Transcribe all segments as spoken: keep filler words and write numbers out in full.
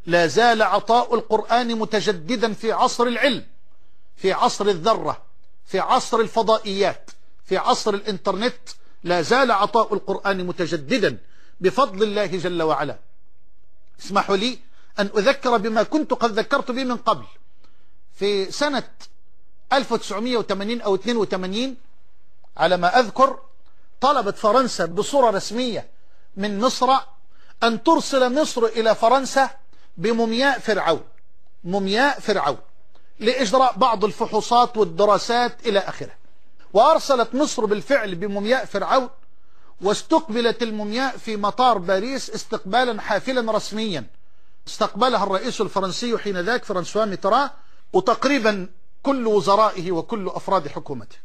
لا زال عطاء القرآن متجددا في عصر العلم، في عصر الذرة، في عصر الفضائيات، في عصر الإنترنت. لا زال عطاء القرآن متجددا بفضل الله جل وعلا. اسمحوا لي أن أذكر بما كنت قد ذكرت به من قبل. في سنة ألف وتسعمئة وثمانين أو اثنين وثمانين على ما أذكر، طلبت فرنسا بصورة رسمية من مصر أن ترسل مصر إلى فرنسا بمومياء فرعون، مومياء فرعون لإجراء بعض الفحوصات والدراسات إلى آخره. وأرسلت مصر بالفعل بمومياء فرعون، واستقبلت المومياء في مطار باريس استقبالا حافلا رسميا. استقبلها الرئيس الفرنسي حينذاك فرانسوا ميتران، وتقريبا كل وزرائه وكل أفراد حكومته.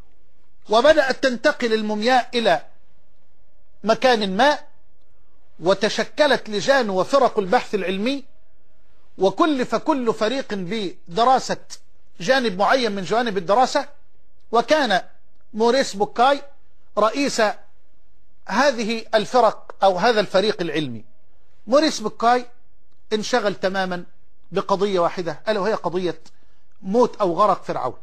وبدأت تنتقل المومياء إلى مكان ما، وتشكلت لجان وفرق البحث العلمي، وكلف كل فريق بدراسة جانب معين من جوانب الدراسة. وكان موريس بوكاي رئيس هذه الفرق أو هذا الفريق العلمي. موريس بوكاي انشغل تماما بقضية واحدة، ألا وهي قضية موت أو غرق فرعون،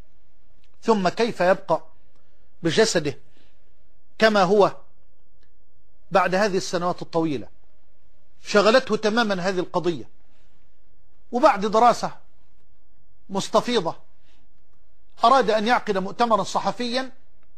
ثم كيف يبقى بجسده كما هو بعد هذه السنوات الطويلة. شغلته تماما هذه القضية. وبعد دراسة مستفيضة أراد أن يعقد مؤتمرا صحفيا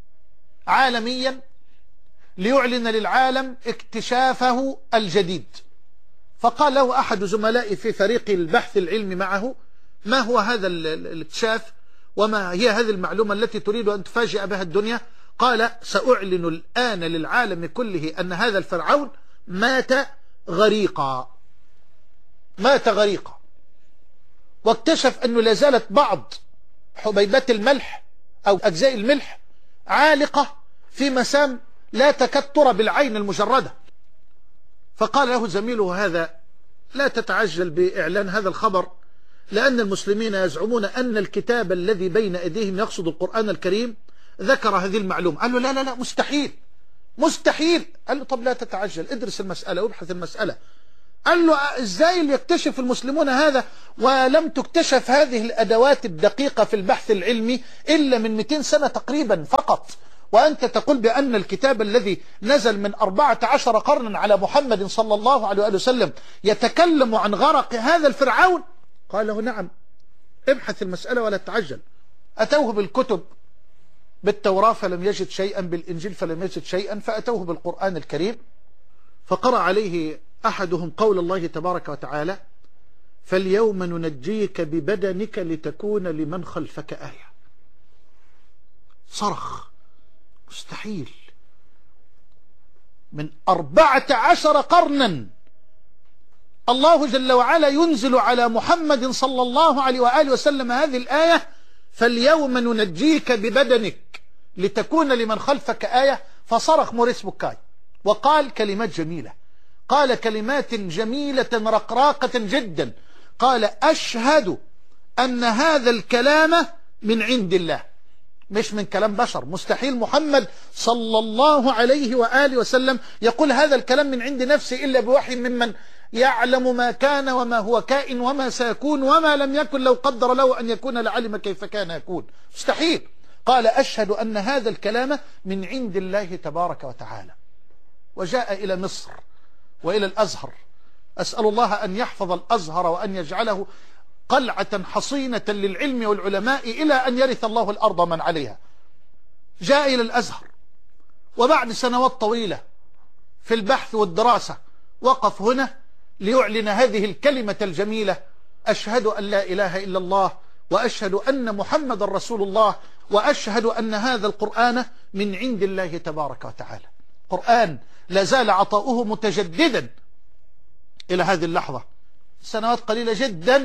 عالميا ليعلن للعالم اكتشافه الجديد. فقال له أحد زملائي في فريق البحث العلمي معه: ما هو هذا الاكتشاف وما هي هذه المعلومة التي تريد أن تفاجئ بها الدنيا؟ قال: سأعلن الآن للعالم كله أن هذا الفرعون مات غريقا، مات غريقا. واكتشف أنه لا زالت بعض حبيبات الملح أو أجزاء الملح عالقة في مسام لا تكاد ترى بالعين المجردة. فقال له زميله: هذا لا تتعجل بإعلان هذا الخبر، لأن المسلمين يزعمون أن الكتاب الذي بين أيديهم يقصد القرآن الكريم ذكر هذه المعلومة. قال له: لا لا لا، مستحيل مستحيل. قال له: طب لا تتعجل، ادرس المسألة وابحث المسألة. قال له: ازاي يكتشف المسلمون هذا ولم تكتشف هذه الأدوات الدقيقة في البحث العلمي إلا من مئتين سنة تقريبا فقط، وأنت تقول بأن الكتاب الذي نزل من أربعة عشر قرنا على محمد صلى الله عليه وسلم يتكلم عن غرق هذا الفرعون؟ قال له: نعم، ابحث المسألة ولا تتعجل. أتوه بالكتب، بالتوراة فلم يجد شيئا، بالإنجيل فلم يجد شيئا، فأتوه بالقرآن الكريم، فقرأ عليه أحدهم قول الله تبارك وتعالى: فاليوم ننجيك ببدنك لتكون لمن خلفك آية. صرخ: مستحيل، من أربعة عشر قرنا الله جل وعلا ينزل على محمد صلى الله عليه وآله وسلم هذه الآية: فاليوم ننجيك ببدنك لتكون لمن خلفك آية. فصرخ موريس بوكاي وقال كلمات جميلة، قال كلمات جميلة رقراقة جدا. قال: أشهد أن هذا الكلام من عند الله، مش من كلام بشر. مستحيل محمد صلى الله عليه وآله وسلم يقول هذا الكلام من عند نفسه إلا بوحي ممن يعلم ما كان وما هو كائن وما سيكون وما لم يكن لو قدر له أن يكون لعلم كيف كان يكون. مستحيل. قال: أشهد أن هذا الكلام من عند الله تبارك وتعالى. وجاء إلى مصر وإلى الأزهر. أسأل الله أن يحفظ الأزهر وأن يجعله قلعة حصينة للعلم والعلماء إلى أن يرث الله الأرض من عليها. جاء إلى الأزهر، وبعد سنوات طويلة في البحث والدراسة وقف هنا ليعلن هذه الكلمة الجميلة: أشهد أن لا إله إلا الله، وأشهد أن محمد رسول الله، وأشهد أن هذا القرآن من عند الله تبارك وتعالى. قرآن لا زال عطاؤه متجددا إلى هذه اللحظة. سنوات قليلة جدا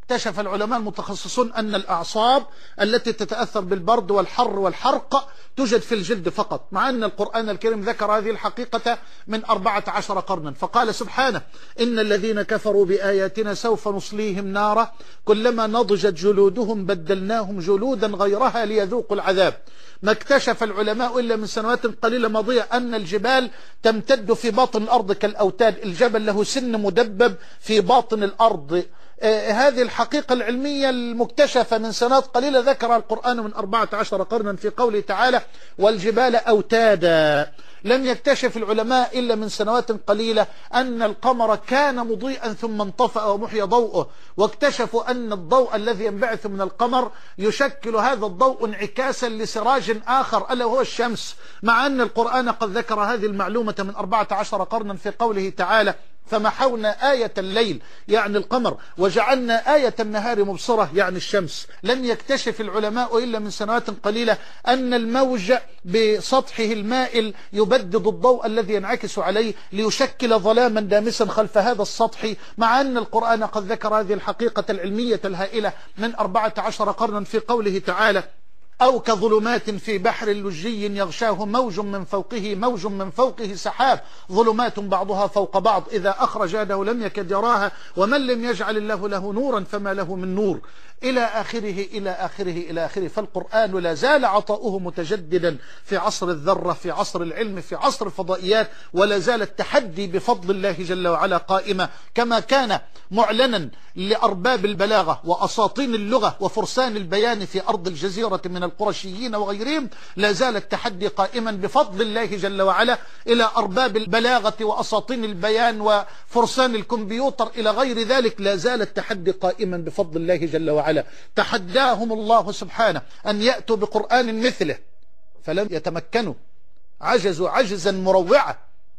اكتشف العلماء المتخصصون أن الأعصاب التي تتأثر بالبرد والحر والحرق توجد في الجلد فقط، مع أن القرآن الكريم ذكر هذه الحقيقة من أربعة عشر قرنا. فقال سبحانه: إن الذين كفروا بآياتنا سوف نصليهم نارا كلما نضجت جلودهم بدلناهم جلودا غيرها ليذوقوا العذاب. ما اكتشف العلماء إلا من سنوات قليلة ماضية أن الجبال تمتد في باطن الأرض كالأوتاد، الجبل له سن مدبب في باطن الأرض. آه هذه الحقيقة العلمية المكتشفة من سنوات قليلة ذكرها القرآن من أربعة عشر قرنا في قوله تعالى: والجبال أوتادا. لم يكتشف العلماء إلا من سنوات قليلة أن القمر كان مضيئا ثم انطفأ ومحي ضوءه، واكتشفوا أن الضوء الذي ينبعث من القمر يشكل هذا الضوء انعكاسا لسراج آخر ألا وهو الشمس، مع أن القرآن قد ذكر هذه المعلومة من أربعة عشر قرنا في قوله تعالى: فمحونا آية الليل يعني القمر وجعلنا آية النهار مبصرة يعني الشمس. لم يكتشف العلماء إلا من سنوات قليلة أن الموج بسطحه المائل يبدد الضوء الذي ينعكس عليه ليشكل ظلاما دامسا خلف هذا السطح، مع أن القرآن قد ذكر هذه الحقيقة العلمية الهائلة من أربعة عشر قرنا في قوله تعالى: أو كظلمات في بحر لجي يغشاه موج من فوقه موج من فوقه سحاب ظلمات بعضها فوق بعض إذا أخرج يده لم يكد يراها ومن لم يجعل الله له نورا فما له من نور، إلى آخره إلى آخره إلى آخره. فالقرآن لا زال عطاؤه متجددا في عصر الذرة، في عصر العلم، في عصر الفضائيات، ولا زال التحدي بفضل الله جل وعلا قائمة، كما كان معلنا لأرباب البلاغة وأساطين اللغة وفرسان البيان في أرض الجزيرة من القرشيين وغيرهم، لا زال التحدي قائما بفضل الله جل وعلا إلى أرباب البلاغة وأساطين البيان وفرسان الكمبيوتر إلى غير ذلك، لا زال التحدي قائما بفضل الله جل وعلا. تحداهم الله سبحانه أن يأتوا بقرآن مثله فلم يتمكنوا، عجزوا عجزا مروعا.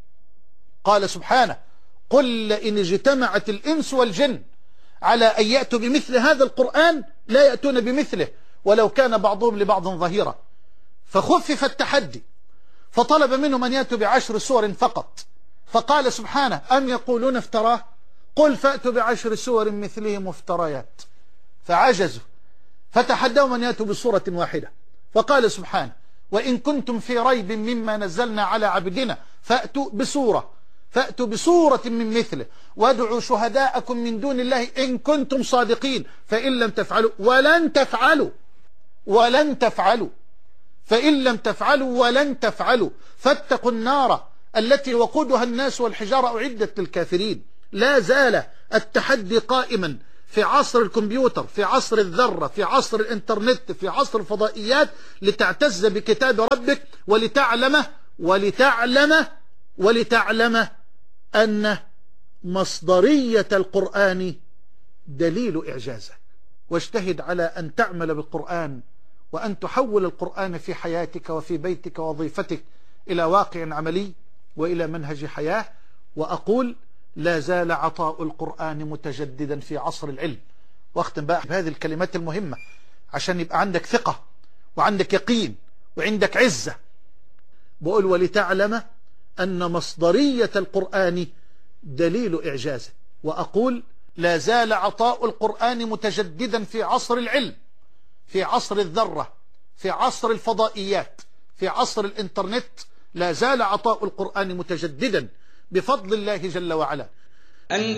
قال سبحانه: قل إن اجتمعت الإنس والجن على أن يأتوا بمثل هذا القرآن لا يأتون بمثله ولو كان بعضهم لبعض ظهيرا. فخفف التحدي فطلب منهم أن يأتوا بعشر سور فقط، فقال سبحانه: أم يقولون افتراه قل فأتوا بعشر سور مثله مفتريات. فعجزوا فتحداهم أن يأتوا بسورة واحدة، فقال سبحانه: وإن كنتم في ريب مما نزلنا على عبدنا فأتوا بسورة فأتوا بسورة من مثله وادعوا شهداءكم من دون الله إن كنتم صادقين فإن لم تفعلوا ولن تفعلوا ولن تفعلوا فإن لم تفعلوا ولن تفعلوا فاتقوا النار التي وقودها الناس والحجارة أعدت للكافرين. لا زال التحدي قائما في عصر الكمبيوتر، في عصر الذرة، في عصر الإنترنت، في عصر الفضائيات، لتعتز بكتاب ربك ولتعلمه ولتعلمه ولتعلم أن مصدرية القرآن دليل إعجازه. واجتهد على أن تعمل بالقرآن وأن تحول القرآن في حياتك وفي بيتك ووظيفتك إلى واقع عملي وإلى منهج حياة. وأقول: لا زال عطاء القرآن متجددا في عصر العلم. واختم بقى بهذه الكلمات المهمة عشان يبقى عندك ثقة وعندك يقين وعندك عزة. بقول: ولتعلم أن مصدرية القرآن دليل إعجازه. وأقول: لا زال عطاء القرآن متجددا في عصر العلم، في عصر الذرة، في عصر الفضائيات، في عصر الإنترنت، لا زال عطاء القرآن متجددا بفضل الله جل وعلا.